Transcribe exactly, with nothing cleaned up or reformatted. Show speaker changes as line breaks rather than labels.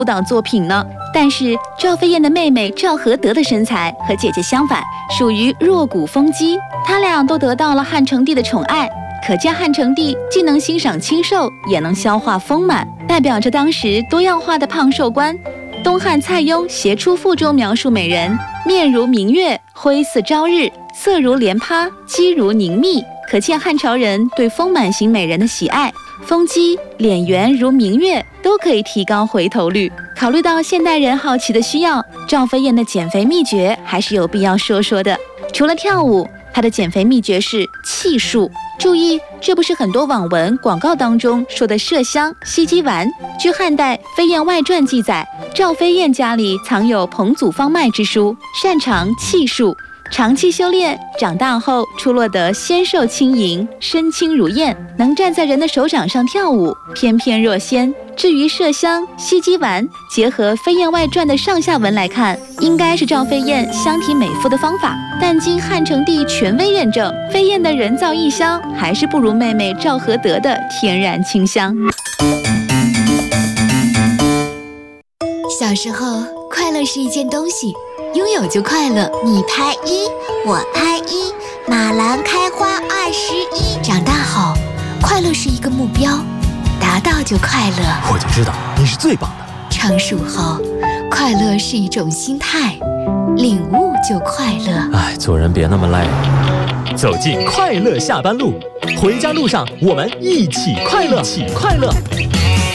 舞蹈作品呢。但是赵飞燕的妹妹赵合德的身材和姐姐相反，属于弱骨丰肌，她俩都得到了汉成帝的宠爱。可见汉成帝既能欣赏清瘦，也能消化丰满，代表着当时多样化的胖瘦观。东汉蔡邕《协出赋》中描述美人面如明月，辉似朝日，色如莲葩，肌如凝蜜，可见汉朝人对丰满型美人的喜爱。丰肌、脸圆如明月都可以提高回头率。考虑到现代人好奇的需要，赵飞燕的减肥秘诀还是有必要说说的。除了跳舞，她的减肥秘诀是气数。注意，这不是很多网文广告当中说的麝香、西鸡丸。据汉代《飞燕外传》记载，赵飞燕家里藏有彭祖方脉之书，擅长气数。长期修炼，长大后出落得纤瘦轻盈，身轻如燕，能站在人的手掌上跳舞，翩翩若仙。至于麝香、西鸡丸，结合《飞燕外传》的上下文来看，应该是赵飞燕香体美肤的方法。但经汉成帝权威认证，飞燕的人造异香还是不如妹妹赵合德的天然清香。
小时候，快乐是一件东西，拥有就快乐。
你拍一，我拍一，马兰开花二十一。
长大后，快乐是一个目标，达到就快乐。
我就知道你是最棒的。
成熟后，快乐是一种心态，领悟就快乐。
哎，做人别那么累。走进快乐下班路，回家路上我们一起快乐，一起快乐。